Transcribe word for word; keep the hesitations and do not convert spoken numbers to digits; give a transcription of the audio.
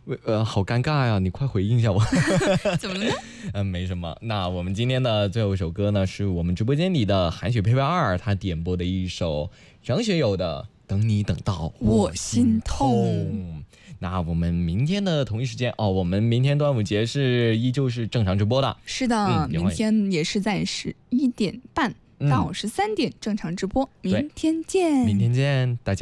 呃，好尴尬呀，你快回应一下我。 怎么了呢？ 嗯，没什么。那我们今天的最后一首歌呢，是我们直播间里的韩雪佩佩二他点播的一首张学友的《等你等到我心痛》。 那我们明天的同一时间哦，我们明天端午节是依旧是正常直播的。 是的， 嗯、 明天也是在十一点半到十三点正常直播。明天见， 明天见，大家。